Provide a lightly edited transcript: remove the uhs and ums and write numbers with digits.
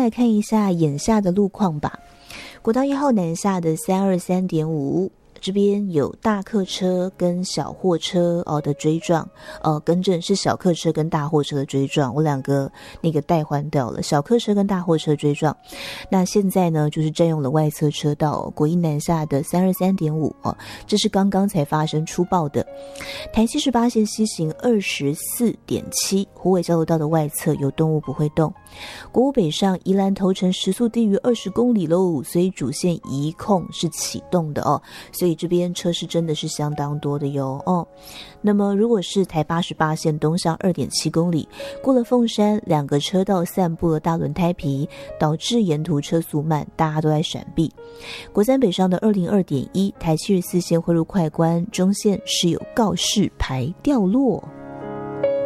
来看一下眼下的路况吧。国道1号南下的323.5。这边有大客车跟小货车的追撞，更正是小客车跟大货车的追撞，我两个那个代换掉了，小客车跟大货车追撞。那现在呢，就是占用了外侧车道，国一南下的323.5这是刚刚才发生出报的。台78线西行24.7，虎尾交流道的外侧有动物不会动。国五北上宜兰头城时速低于20公里喽，所以主线移控是启动的所以这边车是真的是相当多的哟那么如果是台88线东向2.7公里，过了凤山2个车道散布了大轮胎皮，导致沿途车速慢，大家都在闪避。国三北上的202.1，台74线汇入快关，中线是有告示牌掉落。